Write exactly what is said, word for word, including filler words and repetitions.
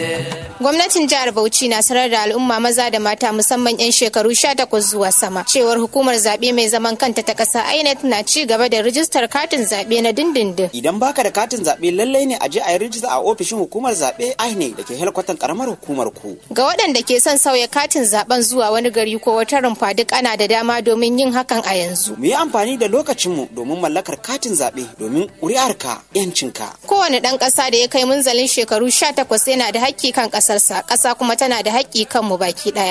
Gwamnatin jihar Bauchi na sanar da al'umma maza da mata musamman 'yan shekaru sha takwas zuwa sama cewar hukumar zaɓe mai zaman kanta ta ƙasa I N E C na ci gaba da rijistar katin zaɓe na dindindin. Idan baka da katin zaɓe lallai ne a je a yi rijista a ofishin hukumar zaɓe I N E C da ke helkwatan karamar hukumar ku. Ga waɗanda ke son sauya katin zaɓen zuwa wani gari ko wata rumfa duk ana da dama domin yin hakan a yanzu. Mu yi amfani da lokacinmu domin mallakar katin zaɓe domin ƙuri'arka 'yancinka. Kowane ɗan ƙasa da ya kai munzalin shekaru sha takwas yana da haƙƙi kan ƙasarsa, ƙasa kuma tana da haƙƙi kan mu baki ɗaya.